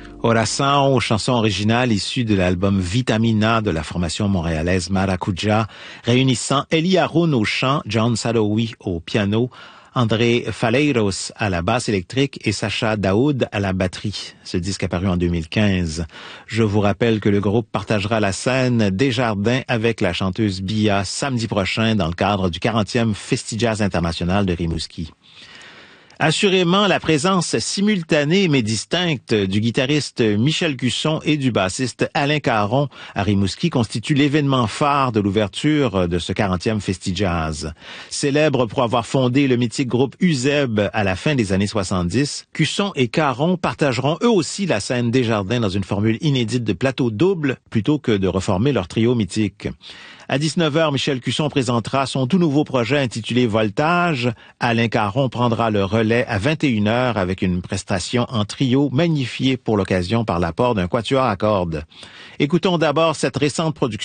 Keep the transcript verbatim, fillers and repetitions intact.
Oração, chanson originale issue de l'album Vitamina de la formation montréalaise Maracuja, réunissant Eli Haroun au chant, John Sadowi au piano, André Faleiros à la basse électrique et Sacha Daoud à la batterie. Ce disque apparu en deux mille quinze. Je vous rappelle que le groupe partagera la scène Desjardins avec la chanteuse Bia samedi prochain dans le cadre du quarantième Festi-Jazz international de Rimouski. Assurément, la présence simultanée mais distincte du guitariste Michel Cusson et du bassiste Alain Caron à Rimouski constitue l'événement phare de l'ouverture de ce quarantième Festi-Jazz. Célèbre pour avoir fondé le mythique groupe Uzeb à la fin des années soixante-dix, Cusson et Caron partageront eux aussi la scène Desjardins dans une formule inédite de plateau double plutôt que de reformer leur trio mythique. À dix-neuf heures, Michel Cusson présentera son tout nouveau projet intitulé Voltage. Alain Caron prendra le relais à vingt et une heures avec une prestation en trio magnifiée pour l'occasion par l'apport d'un quatuor à cordes. Écoutons d'abord cette récente production